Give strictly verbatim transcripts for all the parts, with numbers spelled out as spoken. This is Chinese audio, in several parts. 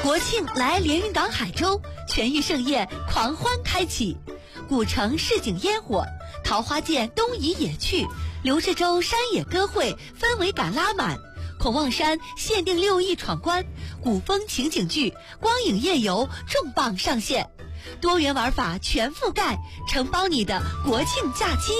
国庆来连云港海州，全域盛宴狂欢开启，古城市井烟火，桃花涧东移野趣，刘志洲山野歌会氛围感拉满，孔望山限定六亿闯关，古风情景剧、光影夜游重磅上线，多元玩法全覆盖，承包你的国庆假期。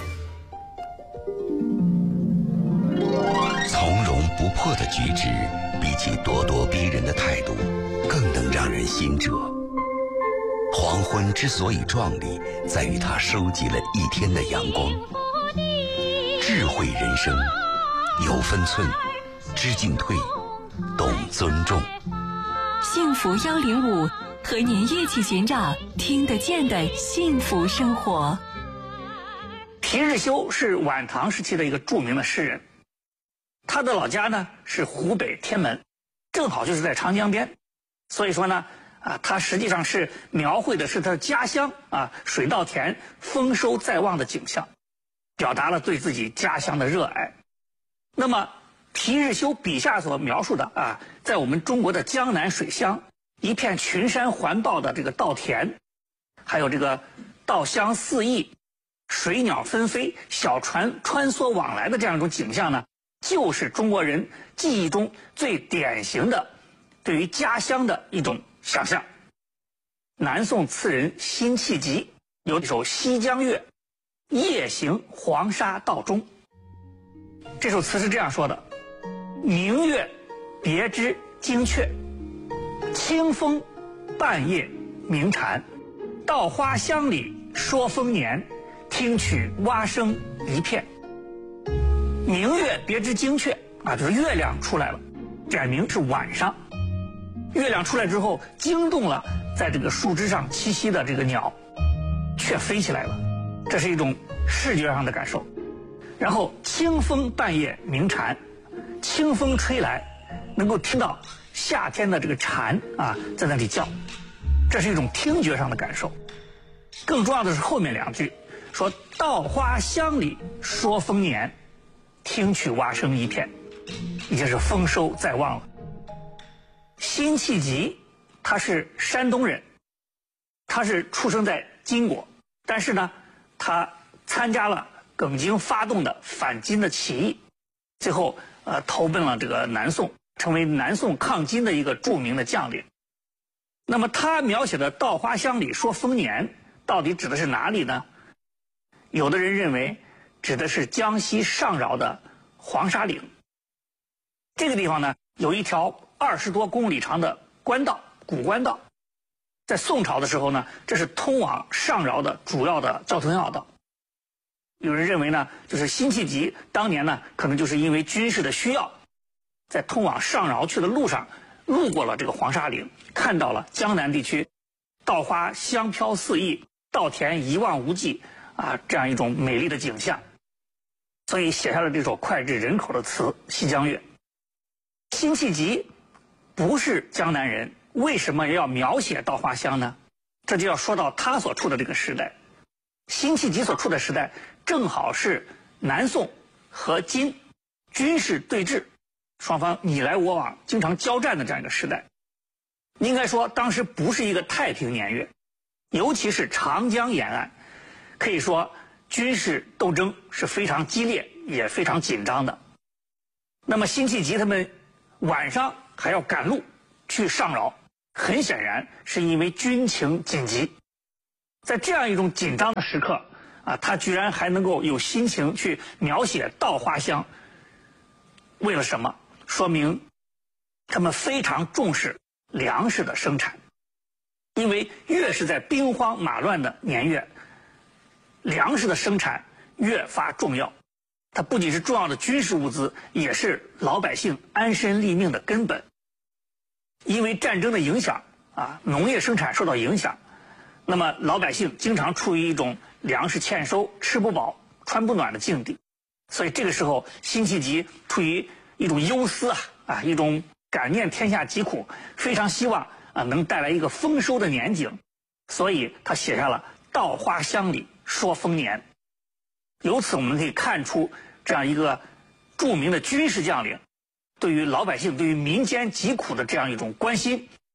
从容不迫的举止，比起咄咄逼人的态度，更能让人心折。黄昏之所以壮丽，在于它收集了一天的阳光。智慧人生，有分寸，知进退，懂尊重。 幸福幺零五，和您一起寻找听得见的幸福生活。 皮日休是晚唐时期的一个著名的诗人，他的老家呢是湖北天门，正好就是在长江边，所以说呢，啊，他实际上是描绘的是他的家乡啊，水稻田丰收在望的景象，表达了对自己家乡的热爱。那么皮日休笔下所描述的啊，在我们中国的江南水乡，一片群山环抱的这个稻田，还有这个稻香四溢，水鸟纷飞，小船穿梭往来的这样一种景象呢，就是中国人记忆中最典型的对于家乡的一种想象。南宋词人辛弃疾有一首《西江月》，夜行黄沙道中。这首词是这样说的：明月别枝惊鹊，清风半夜鸣蝉，稻花香里说丰年，听取蛙声一片。明月别枝惊鹊啊，就是月亮出来了，展明是晚上。月亮出来之后，惊动了在这个树枝上栖息的这个鸟，却飞起来了，这是一种视觉上的感受。然后清风半夜鸣蝉，清风吹来，能够听到夏天的这个蝉啊在那里叫，这是一种听觉上的感受。更重要的是后面两句，说稻花香里说丰年，听取蛙声一片，已经是丰收在望了。辛弃疾他是山东人，他是出生在金国，但是呢，他参加了耿京发动的反金的起义，最后呃投奔了这个南宋，成为南宋抗金的一个著名的将领。那么他描写的稻花香里说丰年，到底指的是哪里呢？有的人认为指的是江西上饶的黄沙岭。这个地方呢，有一条二十多公里长的官道，古官道。在宋朝的时候呢，这是通往上饶的主要的交通要道。有人认为呢，就是辛弃疾当年呢，可能就是因为军事的需要，在通往上饶去的路上，路过了这个黄沙岭，看到了江南地区稻花香飘四溢，稻田一望无际啊，这样一种美丽的景象，所以写下了这首脍炙人口的词《西江月》。辛弃疾不是江南人，为什么要描写稻花香呢？这就要说到他所处的这个时代。辛弃疾所处的时代正好是南宋和金军事对峙，双方你来我往，经常交战的这样一个时代。应该说当时不是一个太平年月，尤其是长江沿岸，可以说军事斗争是非常激烈也非常紧张的。那么辛弃疾他们晚上还要赶路去上饶，很显然是因为军情紧急。在这样一种紧张的时刻啊，他居然还能够有心情去描写稻花香，为了什么？说明他们非常重视粮食的生产。因为越是在兵荒马乱的年月，粮食的生产越发重要。它不仅是重要的军事物资，也是老百姓安身立命的根本。因为战争的影响啊，农业生产受到影响，那么老百姓经常处于一种粮食欠收、吃不饱、穿不暖的境地。所以这个时候，辛弃疾处于一种忧思啊，啊，一种感念天下疾苦，非常希望啊能带来一个丰收的年景，所以他写下了“稻花香里说丰年”。由此我们可以看出，这样一个著名的军事将领对于老百姓、对于民间疾苦的这样一种关心，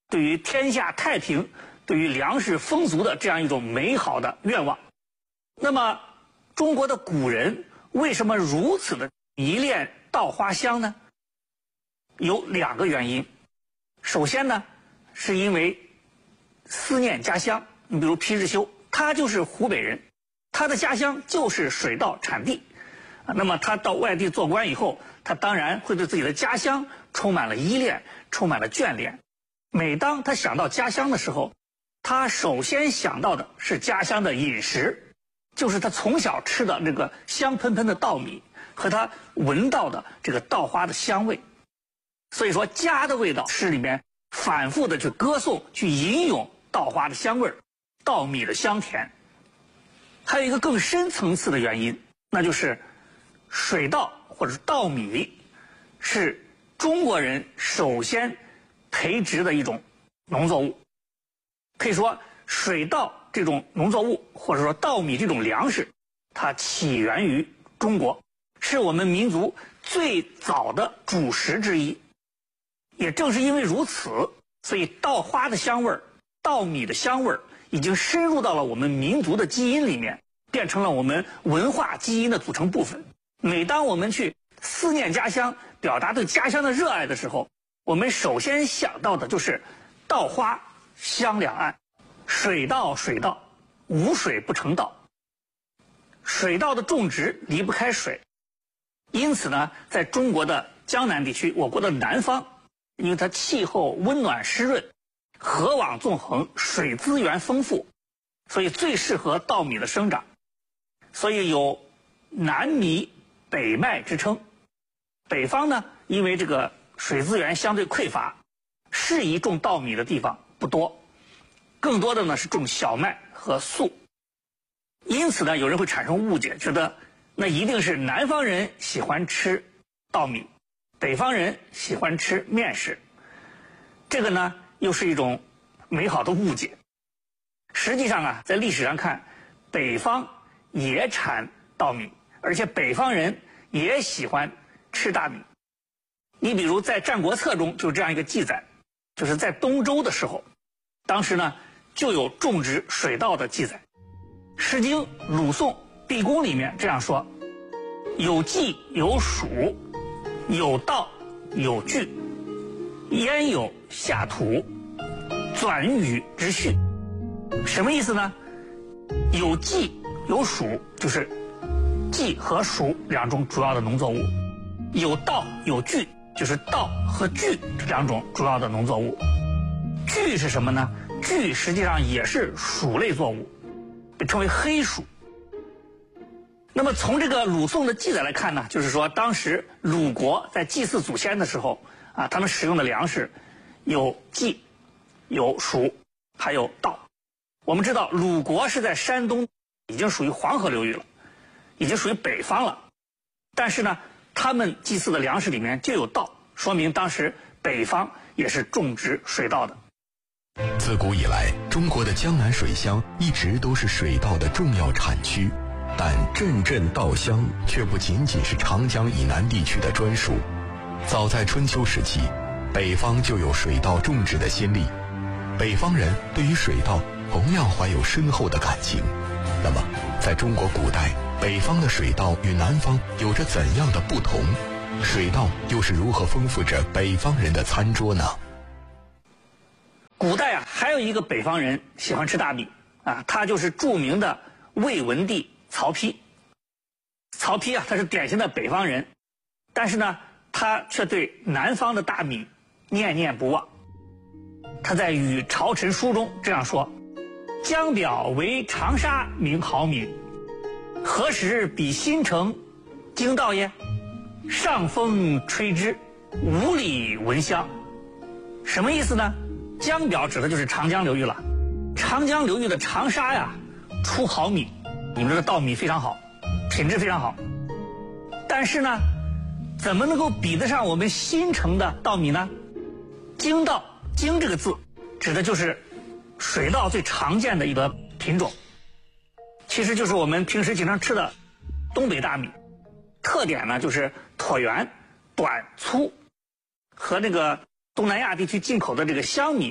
对于天下太平、对于粮食丰足的这样一种美好的愿望。那么，中国的古人为什么如此的迷恋稻花香呢？有两个原因。首先呢，是因为思念家乡。你比如皮日休，他就是湖北人，他的家乡就是水稻产地。那么他到外地做官以后，他当然会对自己的家乡充满了依恋，充满了眷恋。每当他想到家乡的时候，他首先想到的是家乡的饮食，就是他从小吃的那个香喷喷的稻米和他闻到的这个稻花的香味。所以说，家的味道诗里面反复的去歌颂、去吟咏稻花的香味、稻米的香甜。还有一个更深层次的原因，那就是水稻或者是稻米是中国人首先培植的一种农作物。可以说，水稻这种农作物或者说稻米这种粮食，它起源于中国，是我们民族最早的主食之一。也正是因为如此，所以稻花的香味儿、稻米的香味儿已经深入到了我们民族的基因里面，变成了我们文化基因的组成部分。每当我们去思念家乡、表达对家乡的热爱的时候，我们首先想到的就是稻花香两岸，水稻水稻，无水不成稻。水稻的种植离不开水，因此呢，在中国的江南地区，我国的南方，因为它气候温暖湿润，河网纵横，水资源丰富，所以最适合稻米的生长，所以有南米北麦之称。北方呢，因为这个水资源相对匮乏，适宜种稻米的地方不多，更多的呢是种小麦和粟。因此呢，有人会产生误解，觉得那一定是南方人喜欢吃稻米，北方人喜欢吃面食。这个呢，又是一种美好的误解。实际上啊，在历史上看，北方也产稻米，而且北方人也喜欢吃大米。你比如在《战国策》中就这样一个记载，就是在东周的时候，当时呢就有种植水稻的记载。《诗经·鲁宋·毕公》里面这样说：有稷有黍，有稻有稷，焉有下土，转羽之序。什么意思呢？有稷有黍，就是稷和黍两种主要的农作物；有稻有稷，就是稻和稷这两种主要的农作物。稷是什么呢？稷实际上也是黍类作物，被称为黑黍。那么从这个鲁宋的记载来看呢，就是说当时鲁国在祭祀祖先的时候啊，他们使用的粮食有稷、有黍，还有稻。我们知道鲁国是在山东，已经属于黄河流域了，已经属于北方了。但是呢，他们祭祀的粮食里面就有稻，说明当时北方也是种植水稻的。 自古以来，中国的江南水乡一直都是水稻的重要产区，但阵阵稻香却不仅仅是长江以南地区的专属。早在春秋时期，北方就有水稻种植的先例，北方人对于水稻同样怀有深厚的感情。那么，在中国古代，北方的水稻与南方有着怎样的不同？水稻又是如何丰富着北方人的餐桌呢？ 古代啊，还有一个北方人喜欢吃大米啊，他就是著名的魏文帝曹丕。曹丕啊，他是典型的北方人，但是呢，他却对南方的大米念念不忘。他在《与朝臣书》中这样说：江表为长沙名好米，何时比新城京稻耶？上风吹之，五里闻香。什么意思呢？江表指的就是长江流域了。长江流域的长沙呀，出好米，你们知道稻米非常好，品质非常好。但是呢，怎么能够比得上我们新城的稻米呢？京稻，京这个字指的就是水稻最常见的一个品种，其实就是我们平时经常吃的东北大米。特点呢就是椭圆、短、粗，和那个东南亚地区进口的这个香米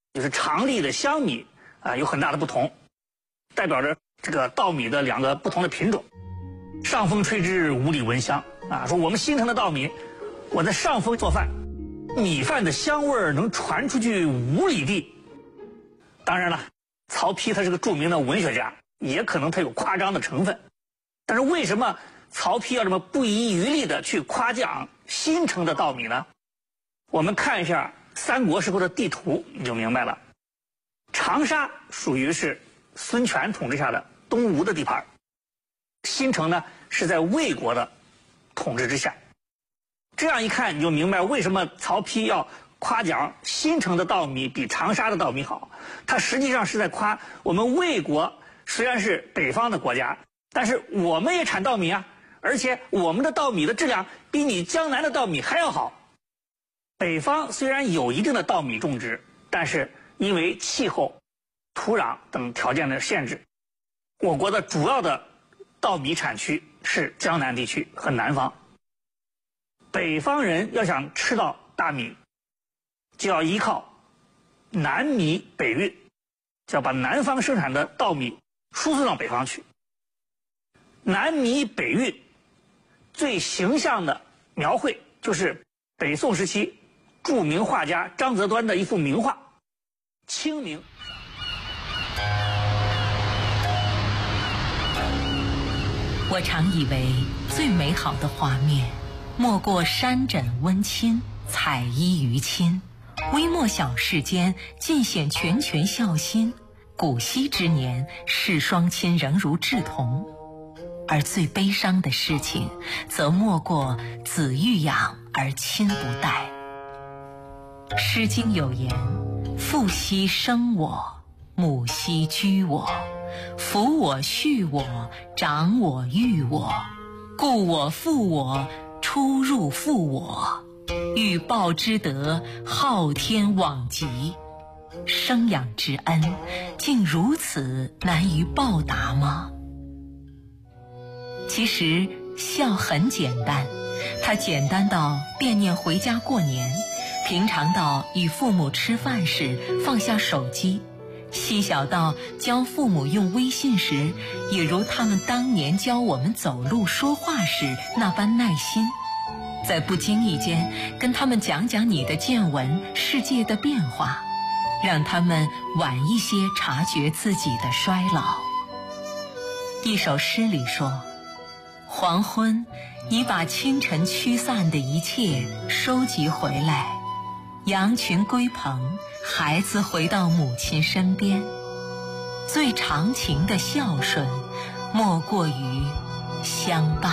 就是长粒的香米啊、呃、有很大的不同，代表着这个稻米的两个不同的品种。上风吹之，五里闻香啊，说我们新城的稻米，我在上风做饭，米饭的香味儿能传出去五里地。当然了，曹丕他是个著名的文学家，也可能他有夸张的成分。但是为什么曹丕要这么不遗余力的去夸奖新城的稻米呢？我们看一下三国时候的地图，你就明白了。长沙属于是孙权统治下的东吴的地盘，新城呢是在魏国的统治之下。这样一看你就明白为什么曹丕要夸奖新城的稻米比长沙的稻米好。他实际上是在夸我们魏国虽然是北方的国家，但是我们也产稻米啊，而且我们的稻米的质量比你江南的稻米还要好。北方虽然有一定的稻米种植，但是因为气候、土壤等条件的限制，我国的主要的稻米产区是江南地区和南方。北方人要想吃到大米，就要依靠南米北运，就要把南方生产的稻米输送到北方去。南米北运最形象的描绘就是北宋时期著名画家张择端的一幅名画《清明》。 我常以为最美好的画面，莫过山枕温馨，彩衣娱亲，微末小事间，尽显拳拳孝心。古稀之年，世双亲仍如稚童。而最悲伤的事情，则莫过子欲养而亲不待。《诗经》有言：父兮生我，母兮居我，抚我畜我，长我育我，故我负我，出入负我，欲报之德，昊天罔极。生养之恩，竟如此难于报答吗？其实孝很简单，它简单到惦念回家过年，平常到与父母吃饭时放下手机，细小到教父母用微信时，也如他们当年教我们走路说话时那般耐心，在不经意间跟他们讲讲你的见闻、世界的变化，让他们晚一些察觉自己的衰老。一首诗里说，黄昏已把清晨驱散的一切收集回来，羊群归棚，孩子回到母亲身边。最长情的孝顺，莫过于相伴。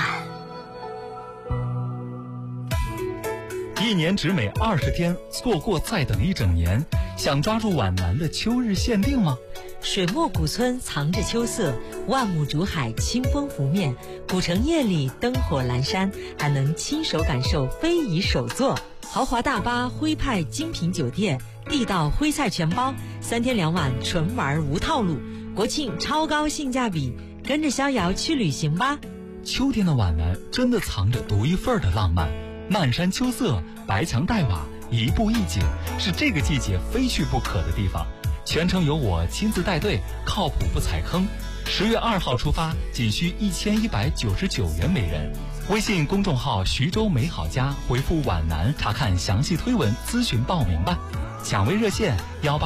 一年只美二十天，错过再等一整年。想抓住皖南的秋日限定吗？ 水墨古村藏着秋色，万亩竹海清风拂面，古城夜里灯火阑珊，还能亲手感受非遗手作。豪华大巴、徽派精品酒店、地道徽菜全包，三天两晚纯玩无套路，国庆超高性价比，跟着逍遥去旅行吧。 秋天的皖南真的藏着独一份的浪漫，漫山秋色，白墙黛瓦，一步一景，是这个季节非去不可的地方。全程由我亲自带队，靠谱不踩坑。十月二号出发，仅需一千一百九十九元每人。微信公众号徐州美好家回复皖南查看详细推文，咨询报名吧。抢位热线幺八。